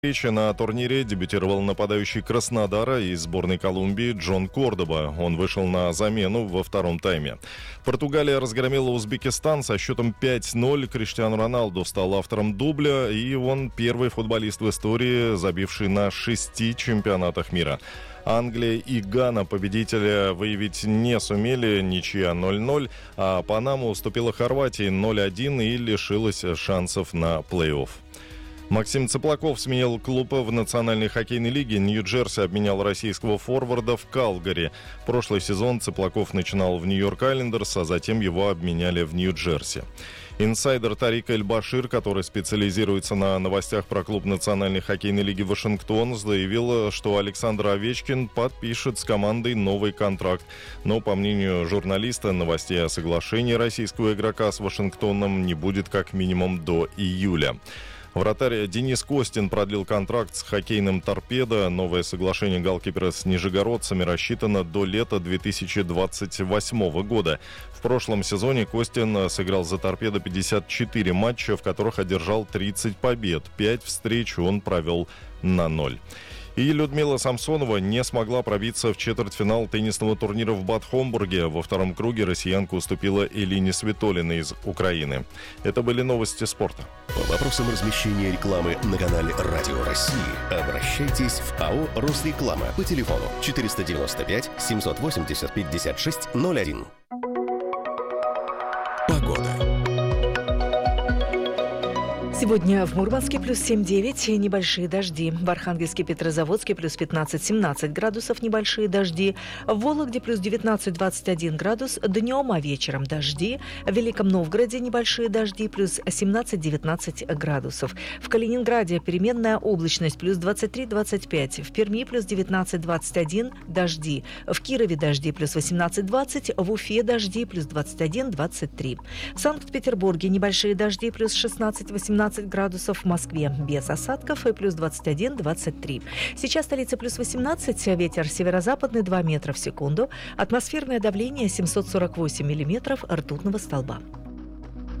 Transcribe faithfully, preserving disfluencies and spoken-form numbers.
Встрече на турнире дебютировал нападающий Краснодара из сборной Колумбии Джон Кордоба. Он вышел на замену во втором тайме. Португалия разгромила Узбекистан со счетом пять ноль. Криштиану Роналду стал автором дубля, и он первый футболист в истории, забивший на шести чемпионатах мира. Англия и Гана победителя выявить не сумели, ничья ноль ноль, а Панама уступила Хорватии ноль один и лишилась шансов на плей-офф. Максим Цыплаков сменил клуб в Национальной хоккейной лиге. Нью-Джерси обменял российского форварда в Калгари. Прошлый сезон Цыплаков начинал в Нью-Йорк Айлендерс, а затем его обменяли в Нью-Джерси. Инсайдер Тарик Эль-Башир, который специализируется на новостях про клуб Национальной хоккейной лиги Вашингтон, заявил, что Александр Овечкин подпишет с командой новый контракт. Но, по мнению журналиста, новостей о соглашении российского игрока с Вашингтоном не будет как минимум до июля. Вратарь Денис Костин продлил контракт с хоккейным «Торпедо». Новое соглашение голкипера с нижегородцами рассчитано до лета две тысячи двадцать восьмого года. В прошлом сезоне Костин сыграл за «Торпедо» пятьдесят четыре матча, в которых одержал тридцать побед. пять встреч он провел на ноль. И Людмила Самсонова не смогла пробиться в четвертьфинал теннисного турнира в Бад Хомбурге. Во втором круге россиянка уступила Элине Свитолиной из Украины. Это были новости спорта. По вопросам размещения рекламы на канале «Радио России» обращайтесь в АО «Росреклама» по телефону четыреста девяносто пять семьсот восемьдесят пятьдесят шесть ноль один. Погода. Сегодня в Мурманске плюс семь-девять, небольшие дожди. В Архангельске, Петрозаводске плюс пятнадцать-семнадцать градусов, небольшие дожди. В Вологде плюс девятнадцать-двадцать один градус, днем, а вечером дожди. В Великом Новгороде небольшие дожди, плюс семнадцать-девятнадцать градусов. В Калининграде переменная облачность, плюс двадцать три-двадцать пять. В Перми плюс девятнадцать-двадцать один, дожди. В Кирове дожди, плюс восемнадцать-двадцать. В Уфе дожди, плюс двадцать один-двадцать три. В Санкт-Петербурге небольшие дожди, плюс шестнадцать-восемнадцать градусов, в Москве без осадков и плюс двадцать один-двадцать три. Сейчас столица плюс восемнадцать, ветер северо-западный два метра в секунду, атмосферное давление семьсот сорок восемь миллиметров ртутного столба.